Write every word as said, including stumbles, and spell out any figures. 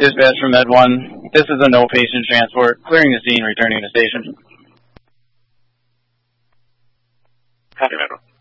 Dispatch from Med one. This is a no patient transport. Clearing the scene, returning to station. Copy, Med one.